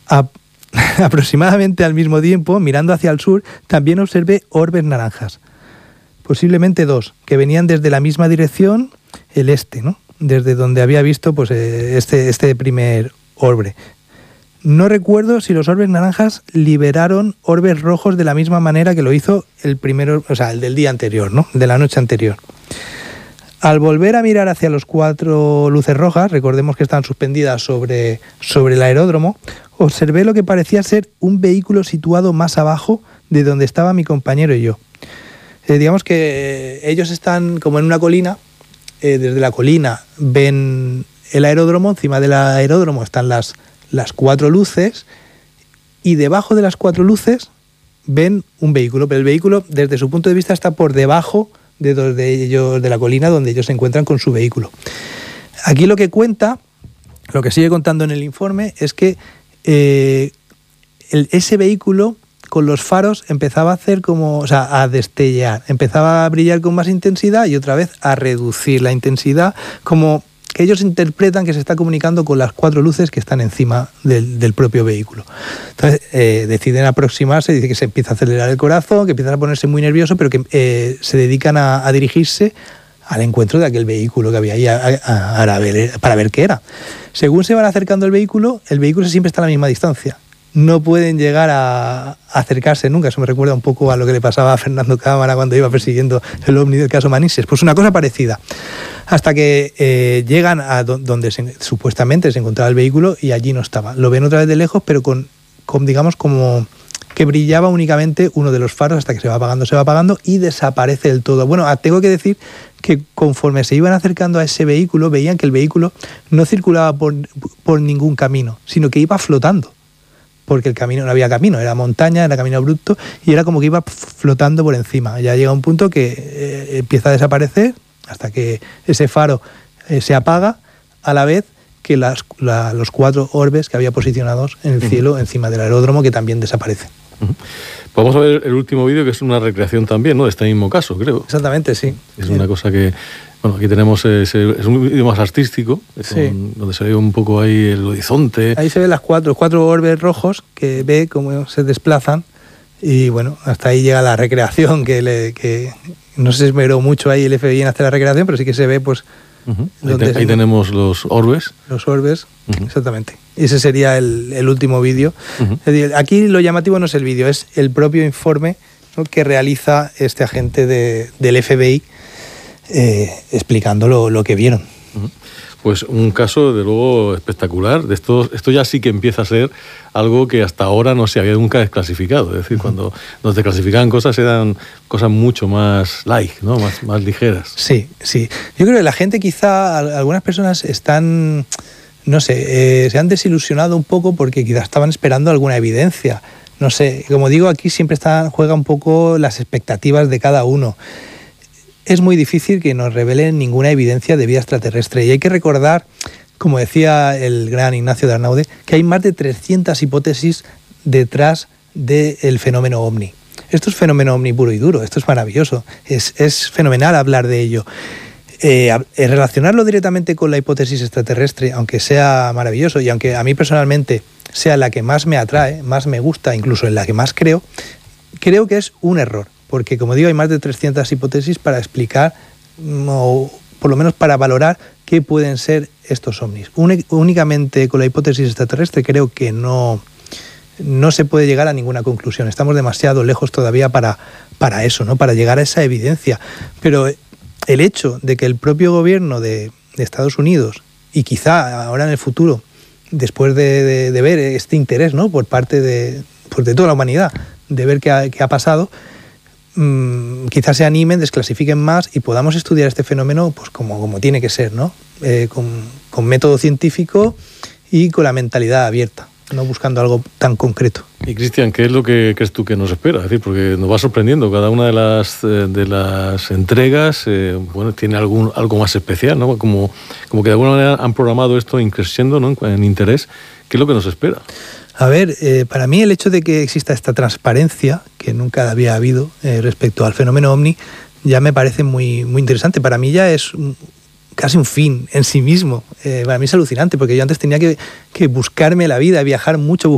Aproximadamente al mismo tiempo, mirando hacia el sur, también observé orbes naranjas. Posiblemente 2, que venían desde la misma dirección, el este, ¿no? Desde donde había visto pues, este primer orbe. No recuerdo si los orbes naranjas liberaron orbes rojos de la misma manera que lo hizo el primero, o sea, el del día anterior, ¿no? De la noche anterior. Al volver a mirar hacia los 4 luces rojas, recordemos que están suspendidas sobre el aeródromo, observé lo que parecía ser un vehículo situado más abajo de donde estaba mi compañero y yo. Digamos que ellos están como en una colina, desde la colina ven el aeródromo, encima del aeródromo están las 4 luces y debajo de las 4 luces ven un vehículo, pero el vehículo desde su punto de vista está por debajo de la colina donde ellos se encuentran con su vehículo. Aquí lo que sigue contando en el informe es que ese vehículo con los faros empezaba a hacer a destellar, empezaba a brillar con más intensidad y otra vez a reducir la intensidad, como que ellos interpretan que se está comunicando con las 4 luces que están encima del propio vehículo. Entonces deciden aproximarse, dice que se empieza a acelerar el corazón, que empiezan a ponerse muy nerviosos, pero que se dedican a dirigirse al encuentro de aquel vehículo que había ahí para ver qué era. Según se van acercando al vehículo siempre está a la misma distancia. No pueden llegar a acercarse nunca. Eso me recuerda un poco a lo que le pasaba a Fernando Cámara cuando iba persiguiendo el ovni del caso Manises. Pues una cosa parecida. Hasta que llegan a donde supuestamente se encontraba el vehículo y allí no estaba. Lo ven otra vez de lejos, pero con digamos como que brillaba únicamente uno de los faros hasta que se va apagando y desaparece del todo. Bueno, tengo que decir que conforme se iban acercando a ese vehículo, veían que el vehículo no circulaba por ningún camino, sino que iba flotando. Porque el camino no había camino, era montaña, era camino abrupto y era como que iba flotando por encima. Ya llega un punto que empieza a desaparecer hasta que ese faro se apaga a la vez que los 4 orbes que había posicionados en el cielo encima del aeródromo que también desaparecen. Vamos a ver el último vídeo, que es una recreación también, ¿no?, de este mismo caso, creo. Exactamente, sí. Es una cosa que... Bueno, aquí tenemos, es un vídeo más artístico, donde se ve un poco ahí el horizonte. Ahí se ven los 4 orbes rojos que ve cómo se desplazan y bueno, hasta ahí llega la recreación, que no se esmeró mucho ahí el FBI en hacer la recreación, pero sí que se ve pues... Ahí tenemos los orbes. Los orbes, exactamente. Y ese sería el último vídeo. Es decir, aquí lo llamativo no es el vídeo, es el propio informe, ¿no?, que realiza este agente del FBI explicando lo que vieron. Pues un caso, de luego, espectacular. Esto ya sí que empieza a ser algo que hasta ahora no se había nunca desclasificado. Es decir, cuando nos desclasificaban cosas, eran cosas mucho más light, ¿no?, más ligeras. Sí. Yo creo que la gente, quizá, algunas personas están, no sé, se han desilusionado un poco porque quizás estaban esperando alguna evidencia. No sé, como digo, aquí siempre juega un poco las expectativas de cada uno. Es muy difícil que nos revelen ninguna evidencia de vida extraterrestre. Y hay que recordar, como decía el gran Ignacio de Arnaude, que hay más de 300 hipótesis detrás del fenómeno ovni. Esto es fenómeno ovni puro y duro, esto es maravilloso, es fenomenal hablar de ello. Relacionarlo directamente con la hipótesis extraterrestre, aunque sea maravilloso y aunque a mí personalmente sea la que más me atrae, más me gusta, incluso en la que más creo que es un error. Porque, como digo, hay más de 300 hipótesis para explicar, o por lo menos para valorar, qué pueden ser estos ovnis. Únicamente con la hipótesis extraterrestre creo que no se puede llegar a ninguna conclusión. Estamos demasiado lejos todavía para eso, ¿no?, para llegar a esa evidencia. Pero el hecho de que el propio gobierno de Estados Unidos, y quizá ahora en el futuro, después de ver este interés, ¿no?, por parte de toda la humanidad, de ver qué ha pasado, quizás se animen, desclasifiquen más y podamos estudiar este fenómeno pues como tiene que ser, ¿no? Con método científico y con la mentalidad abierta, no buscando algo tan concreto. Y Cristian, ¿qué es lo que crees tú que nos espera? Es decir, porque nos va sorprendiendo cada una de las entregas, tiene algo más especial, ¿no? Como que de alguna manera han programado esto creciendo, ¿no?, en interés. ¿Qué es lo que nos espera? A ver, para mí el hecho de que exista esta transparencia, que nunca había habido respecto al fenómeno ovni, ya me parece muy, muy interesante. Para mí ya es casi un fin en sí mismo. Para mí es alucinante, porque yo antes tenía que buscarme la vida, viajar mucho,